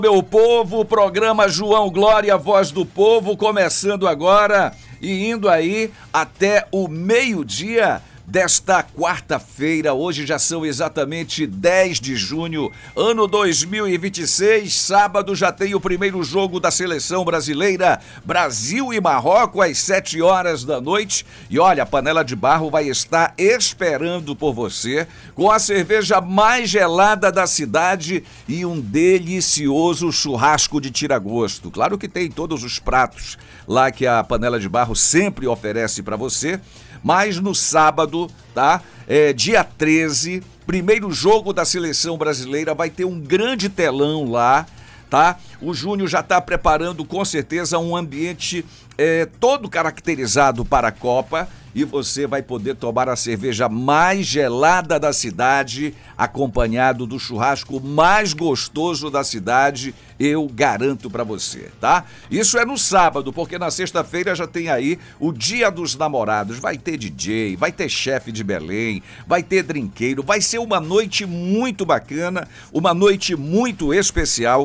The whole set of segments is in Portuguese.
Meu povo, programa João Glória, Voz do Povo, começando agora e indo aí até o meio-dia desta quarta-feira. Hoje já são exatamente 10 de junho, ano 2026, sábado já tem o primeiro jogo da seleção brasileira, Brasil e Marrocos, às 7 horas da noite. E olha, a Panela de Barro vai estar esperando por você, com a cerveja mais gelada da cidade e um delicioso churrasco de tira-gosto. Claro que tem todos os pratos lá que a Panela de Barro sempre oferece para você. Mas no sábado, tá? Dia 13, primeiro jogo da seleção brasileira, vai ter um grande telão lá, tá? O Júnior já está preparando com certeza um ambiente todo caracterizado para a Copa e você vai poder tomar a cerveja mais gelada da cidade, acompanhado do churrasco mais gostoso da cidade, eu garanto para você, tá? Isso é no sábado, porque na sexta-feira já tem aí o Dia dos Namorados, vai ter DJ, vai ter chefe de Belém, vai ter drinqueiro, vai ser uma noite muito bacana, uma noite muito especial.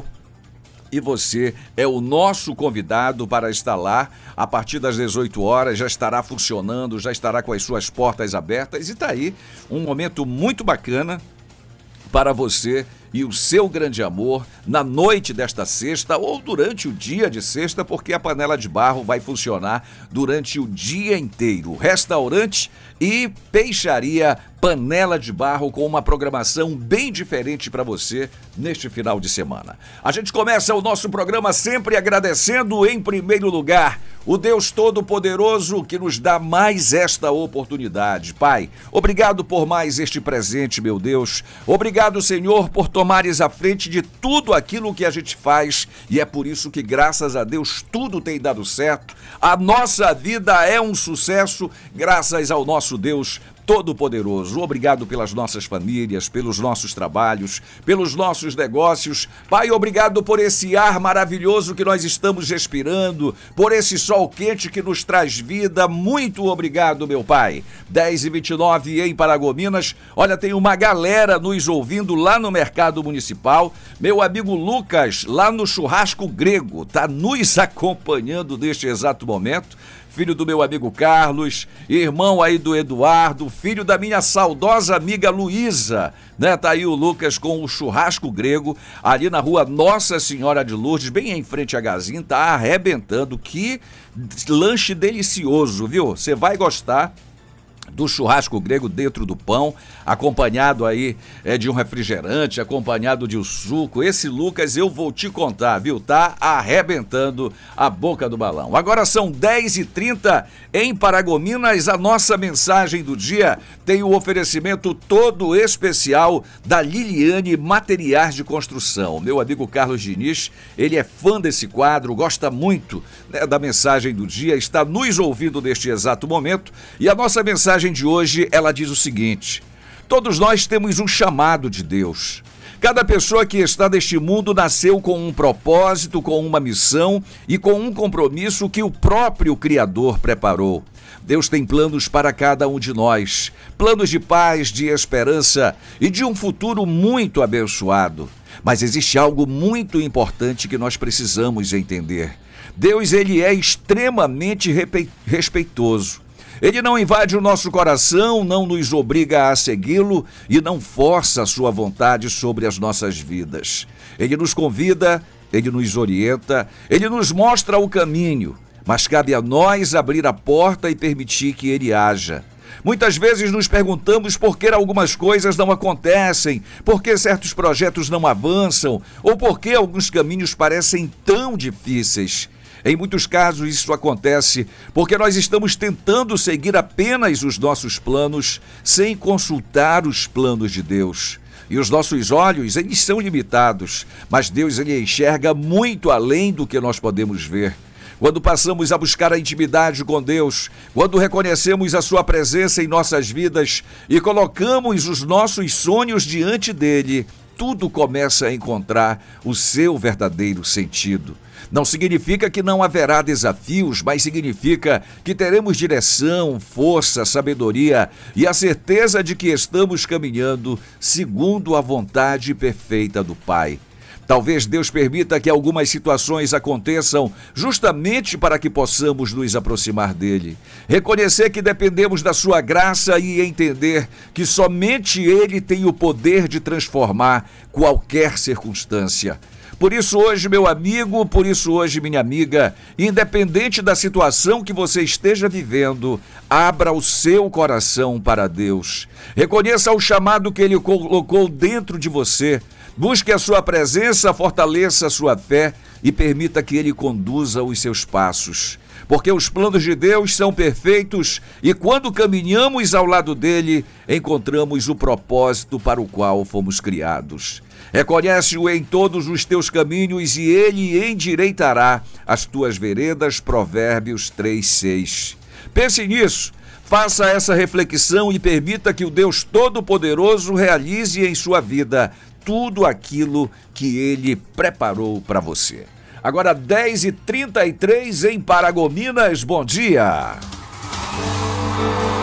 E você é o nosso convidado para estar lá. A partir das 18 horas já estará funcionando, já estará com as suas portas abertas. E tá aí um momento muito bacana para você e o seu grande amor na noite desta sexta ou durante o dia de sexta, porque a Panela de Barro vai funcionar durante o dia inteiro. Restaurante e peixaria Panela de Barro, com uma programação bem diferente para você neste final de semana. A gente começa o nosso programa sempre agradecendo, em primeiro lugar, o Deus Todo-Poderoso que nos dá mais esta oportunidade. Pai, obrigado por mais este presente, meu Deus. Obrigado, Senhor, por tomares à frente de tudo aquilo que a gente faz, e é por isso que, graças a Deus, tudo tem dado certo. A nossa vida é um sucesso, graças ao nosso Deus Todo-Poderoso. Obrigado pelas nossas famílias, pelos nossos trabalhos, pelos nossos negócios. Pai, obrigado por esse ar maravilhoso que nós estamos respirando, por esse sol quente que nos traz vida. Muito obrigado, meu Pai. 10h29 em Paragominas. Olha, tem uma galera nos ouvindo lá no Mercado Municipal. Meu amigo Lucas, lá no Churrasco Grego, tá nos acompanhando neste exato momento. Filho do meu amigo Carlos, irmão aí do Eduardo, filho da minha saudosa amiga Luísa, né? Tá aí o Lucas com o Churrasco Grego, ali na rua Nossa Senhora de Lourdes, bem em frente a Gazin, tá arrebentando. Que lanche delicioso, viu? Você vai gostar do churrasco grego dentro do pão, acompanhado aí de um refrigerante, acompanhado de um suco. Esse Lucas, eu vou te contar, viu? Tá arrebentando a boca do balão. Agora são 10h30 em Paragominas. A nossa mensagem do dia tem o oferecimento todo especial da Liliane Materiais de Construção. Meu amigo Carlos Diniz, ele é fã desse quadro, gosta muito, né, da mensagem do dia, está nos ouvindo neste exato momento, e a nossa mensagem de hoje, ela diz o seguinte: todos nós temos um chamado de Deus. Cada pessoa que está neste mundo nasceu com um propósito, com uma missão e com um compromisso que o próprio Criador preparou. Deus tem planos para cada um de nós, planos de paz, de esperança e de um futuro muito abençoado. Mas existe algo muito importante que nós precisamos entender. Deus, ele é extremamente respeitoso. Ele não invade o nosso coração, não nos obriga a segui-lo e não força a sua vontade sobre as nossas vidas. Ele nos convida, ele nos orienta, ele nos mostra o caminho, mas cabe a nós abrir a porta e permitir que ele haja. Muitas vezes nos perguntamos por que algumas coisas não acontecem, por que certos projetos não avançam ou por que alguns caminhos parecem tão difíceis. Em muitos casos isso acontece porque nós estamos tentando seguir apenas os nossos planos sem consultar os planos de Deus. E os nossos olhos, eles são limitados, mas Deus, ele enxerga muito além do que nós podemos ver. Quando passamos a buscar a intimidade com Deus, quando reconhecemos a sua presença em nossas vidas e colocamos os nossos sonhos diante dele, tudo começa a encontrar o seu verdadeiro sentido. Não significa que não haverá desafios, mas significa que teremos direção, força, sabedoria e a certeza de que estamos caminhando segundo a vontade perfeita do Pai. Talvez Deus permita que algumas situações aconteçam justamente para que possamos nos aproximar dele. Reconhecer que dependemos da sua graça e entender que somente ele tem o poder de transformar qualquer circunstância. Por isso hoje, meu amigo, por isso hoje, minha amiga, independente da situação que você esteja vivendo, abra o seu coração para Deus. Reconheça o chamado que ele colocou dentro de você. Busque a sua presença, fortaleça a sua fé e permita que ele conduza os seus passos. Porque os planos de Deus são perfeitos e quando caminhamos ao lado dele, encontramos o propósito para o qual fomos criados. Reconhece-o em todos os teus caminhos e ele endireitará as tuas veredas. Provérbios 3:6. Pense nisso. Faça essa reflexão e permita que o Deus Todo-Poderoso realize em sua vida tudo aquilo que ele preparou para você. Agora 10h33 em Paragominas. Bom dia!